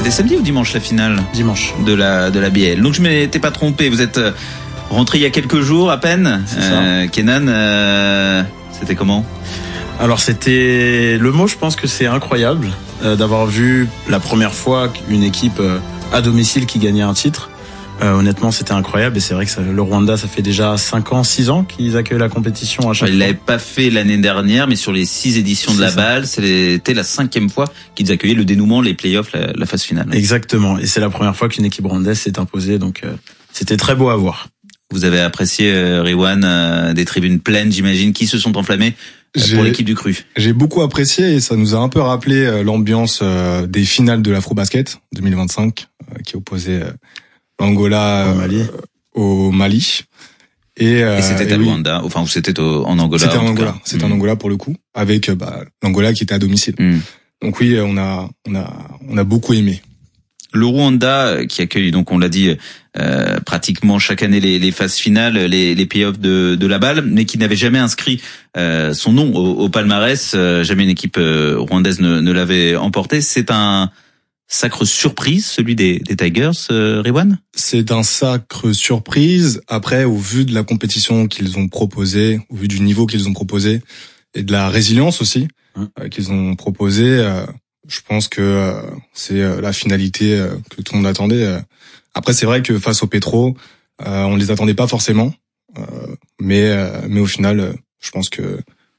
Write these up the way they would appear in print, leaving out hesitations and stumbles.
C'était samedi ou dimanche la finale? Dimanche. De la BL. Donc je m'étais pas trompé, vous êtes rentré il y a quelques jours à peine. C'est ça. Kenan, c'était comment? Alors le mot, je pense que c'est incroyable d'avoir vu la première fois une équipe à domicile qui gagnait un titre. Honnêtement, c'était incroyable et c'est vrai que le Rwanda, ça fait déjà 5 ans, 6 ans qu'ils accueillent la compétition à chaque fois. Ils l'avaient pas fait l'année dernière, mais sur les 6 éditions de la balle, c'était la 5e fois qu'ils accueillaient le dénouement, les playoffs, la phase finale. Exactement. Et c'est la première fois qu'une équipe rwandaise s'est imposée, donc c'était très beau à voir. Vous avez apprécié, Riwan, des tribunes pleines, j'imagine, qui se sont enflammées pour l'équipe du Cru. J'ai beaucoup apprécié et ça nous a un peu rappelé l'ambiance des finales de l'Afrobasket 2025 qui opposait l'Angola au Mali. Et c'était à Luanda, enfin ou c'était en Angola. C'était en Angola, c'était en Angola pour le coup, avec l'Angola qui était à domicile. Donc oui, on a beaucoup aimé. Le Rwanda qui accueille, donc on l'a dit, pratiquement chaque année les phases finales, les playoffs de la balle, mais qui n'avait jamais inscrit son nom au palmarès. Jamais une équipe rwandaise ne l'avait emporté. C'est un sacre surprise, celui des Tigers, Riwan? C'est un sacre surprise. Après, au vu de la compétition qu'ils ont proposée, au vu du niveau qu'ils ont proposé, et de la résilience aussi qu'ils ont proposé, je pense que c'est la finalité que tout le monde attendait. Après, c'est vrai que face au Petro, on les attendait pas forcément, mais au final, je pense que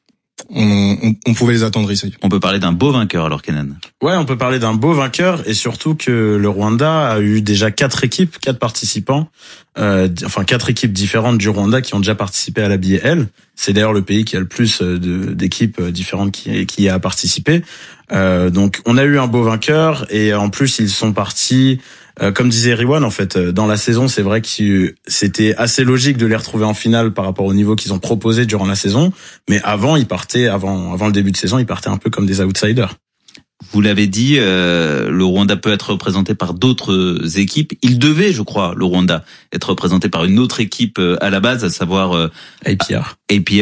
on pouvait les attendre ici. On peut parler d'un beau vainqueur alors, Kenan. Ouais, on peut parler d'un beau vainqueur et surtout que le Rwanda a eu déjà 4 participants, 4 équipes différentes du Rwanda qui ont déjà participé à la BL. C'est d'ailleurs le pays qui a le plus d'équipes différentes qui a participé. Donc on a eu un beau vainqueur et en plus ils sont partis. Comme disait Riwan, en fait, dans la saison, c'est vrai que c'était assez logique de les retrouver en finale par rapport au niveau qu'ils ont proposé durant la saison. Mais avant, avant le début de saison, ils partaient un peu comme des outsiders. Vous l'avez dit, le Rwanda peut être représenté par d'autres équipes. Il devait, je crois, le Rwanda, être représenté par une autre équipe à la base, à savoir APR,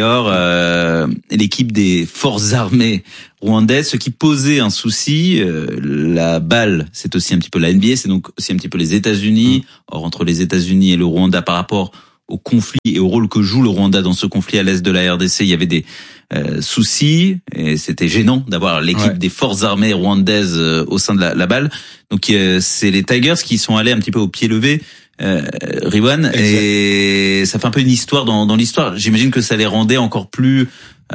l'équipe des forces armées rwandaises. Ce qui posait un souci, la balle, c'est aussi un petit peu la NBA, c'est donc aussi un petit peu les États-Unis. Or, entre les États-Unis et le Rwanda, par rapport au conflit et au rôle que joue le Rwanda dans ce conflit à l'est de la RDC, il y avait des soucis et c'était gênant d'avoir l'équipe des forces armées rwandaises au sein de la balle. Donc c'est les Tigers qui sont allés un petit peu au pied levé, Riwan, et ça fait un peu une histoire dans l'histoire. J'imagine que ça les rendait encore plus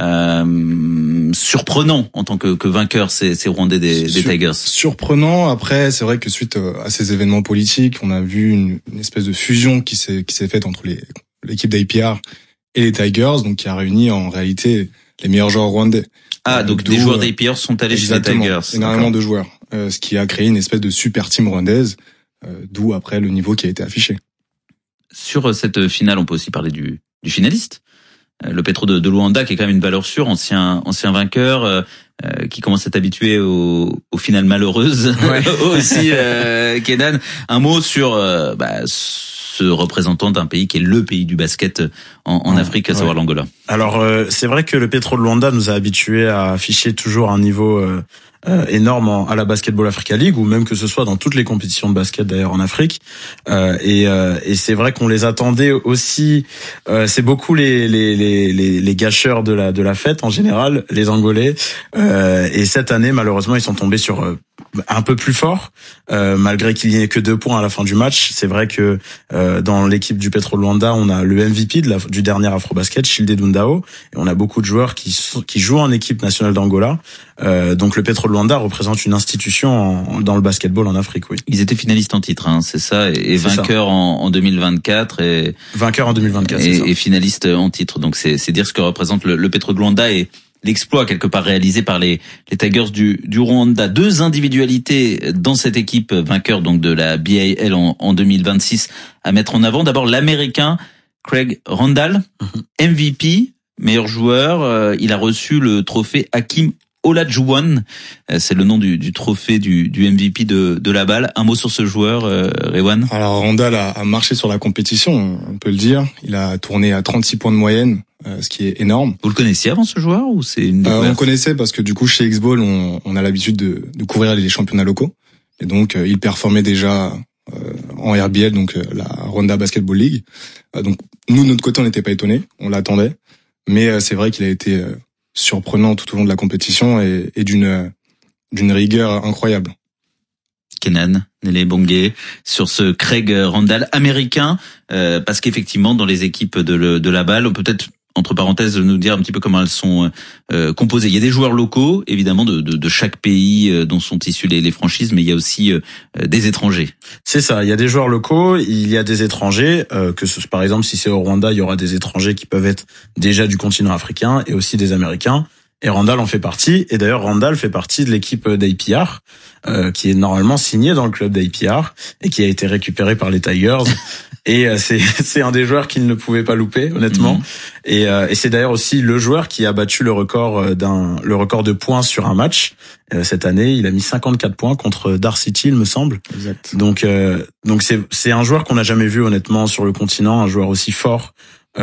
surprenants en tant que vainqueurs, ces Rwandais des Tigers. Surprenant. Après, c'est vrai que suite à ces événements politiques, on a vu une espèce de fusion qui s'est faite entre l'équipe d'APR et les Tigers, donc qui a réuni en réalité les meilleurs joueurs rwandais. Ah, donc des joueurs d'APR sont allés chez les Tigers. Énormément de joueurs, ce qui a créé une espèce de super team rwandaise, d'où après le niveau qui a été affiché. Sur cette finale, on peut aussi parler du finaliste, le Petro de Luanda, qui est quand même une valeur sûre, ancien vainqueur, qui commence à être habitué aux finales malheureuses. Aussi, Kenan, un mot sur ce représentant d'un pays qui est le pays du basket en Afrique, à savoir l'Angola. Alors c'est vrai que le Petro de Luanda nous a habitués à afficher toujours un niveau énorme à la Basketball Africa League, ou même que ce soit dans toutes les compétitions de basket d'ailleurs en Afrique. Et c'est vrai qu'on les attendait aussi. C'est beaucoup les gâcheurs de la fête en général, les Angolais. Et cette année, malheureusement, ils sont tombés sur un peu plus fort, malgré qu'il n'y ait que 2 points à la fin du match. C'est vrai que dans l'équipe du Petro de Luanda, on a le MVP du dernier Afrobasket, Childe Dundao, et on a beaucoup de joueurs qui jouent en équipe nationale d'Angola. Donc le Petro de Luanda représente une institution dans le basketball en Afrique, oui. Ils étaient finalistes en titre, hein, c'est ça, et vainqueurs en 2024 et vainqueurs en 2024, et finalistes en titre. Donc c'est dire ce que représente le Petro de Luanda et l'exploit quelque part réalisé par les Tigers du Rwanda. 2 individualités dans cette équipe vainqueur donc de la BAL en 2026 à mettre en avant. D'abord l'Américain Craig Randall, MVP, meilleur joueur. Il a reçu le trophée Hakeem Olajuwon, c'est le nom du trophée du MVP de la balle. Un mot sur ce joueur, Riwan? Alors Randall a marché sur la compétition, on peut le dire. Il a tourné à 36 points de moyenne, ce qui est énorme. Vous le connaissiez avant ce joueur ou c'est une découverte? On connaissait parce que du coup chez X-Ball on a l'habitude de couvrir les championnats locaux. Et donc, il performait déjà en RBL, donc la Rwanda Basketball League. Donc, nous, de notre côté, on n'était pas étonnés, on l'attendait. Mais c'est vrai qu'il a été surprenant tout au long de la compétition et d'une rigueur incroyable. Kenan Nele-Bongé sur ce Craig Randall américain, parce qu'effectivement, dans les équipes de la balle, on peut peut-être entre parenthèses nous dire un petit peu comment elles sont composées. Il y a des joueurs locaux, évidemment, de chaque pays dont sont issues les franchises, mais il y a aussi des étrangers. C'est ça, il y a des joueurs locaux, il y a des étrangers, par exemple, si c'est au Rwanda, il y aura des étrangers qui peuvent être déjà du continent africain et aussi des Américains. Et Randall en fait partie. Et d'ailleurs, Randall fait partie de l'équipe d'APR, qui est normalement signée dans le club d'APR et qui a été récupéré par les Tigers. Et c'est un des joueurs qu'il ne pouvait pas louper, honnêtement. Et c'est d'ailleurs aussi le joueur qui a battu le record de points sur un match. Cette année, il a mis 54 points contre Darcy City, il me semble. Exact. Donc c'est un joueur qu'on n'a jamais vu, honnêtement, sur le continent, un joueur aussi fort.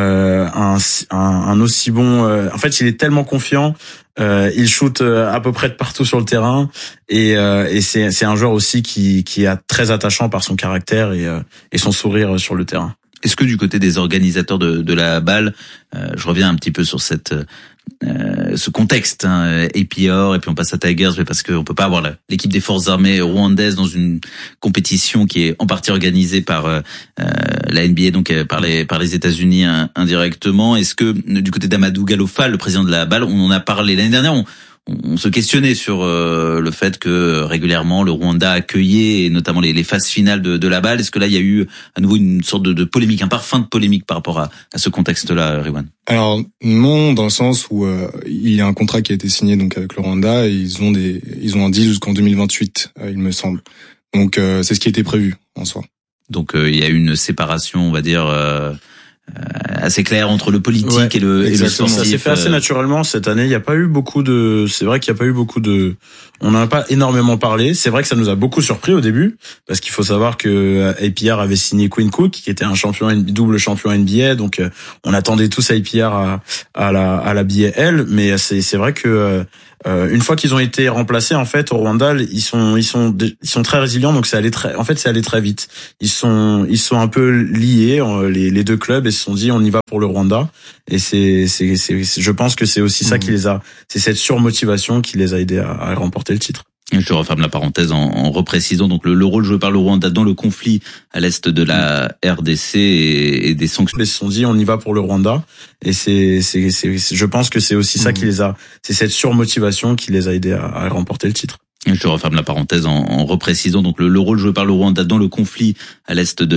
Un aussi bon, en fait, il est tellement confiant, il shoot à peu près de partout sur le terrain et c'est un joueur aussi qui est très attachant par son caractère et son sourire sur le terrain. Est-ce que du côté des organisateurs de la balle, je reviens un petit peu sur ce contexte, APR, et puis on passe à Tigers, mais parce qu'on peut pas avoir l'équipe des forces armées rwandaises dans une compétition qui est en partie organisée par la NBA, donc par les États-Unis indirectement. Est-ce que du côté d'Amadou Gallo-Fall, le président de la balle, on en a parlé l'année dernière, on se questionnait sur le fait que régulièrement le Rwanda accueillait, et notamment les phases finales de la balle. Est-ce que là il y a eu à nouveau une sorte de polémique, un parfum de polémique par rapport à ce contexte-là, Riwan? Alors non, dans le sens où il y a un contrat qui a été signé donc avec le Rwanda et ils ont un deal jusqu'en 2028, il me semble. Donc c'est ce qui était prévu en soi. Donc il y a une séparation, on va dire assez clair entre le politique et le sportif. Ça s'est fait assez naturellement cette année. Il n'y a pas eu c'est vrai qu'il n'y a pas eu beaucoup de, on n'en a pas énormément parlé. C'est vrai que ça nous a beaucoup surpris au début, parce qu'il faut savoir que APR avait signé Quinn Cook, qui était un double champion NBA. Donc, on attendait tous APR à la BAL, mais c'est vrai que, une fois qu'ils ont été remplacés, en fait, au Rwanda, ils sont très résilients, donc c'est allé très vite. Ils sont un peu liés, les deux clubs, et se sont dit, on y va pour le Rwanda. Et je pense que c'est aussi ça c'est cette surmotivation qui les a aidés à remporter le titre. Je referme la parenthèse en reprécisant donc le rôle joué par le Rwanda dans le conflit à l'est de la RDC et des sanctions. Ils se sont dit, on y va pour le Rwanda. Et je pense que c'est aussi ça c'est cette surmotivation qui les a aidés à remporter le titre. Je referme la parenthèse en reprécisant donc le rôle joué par le Rwanda dans le conflit à l'est de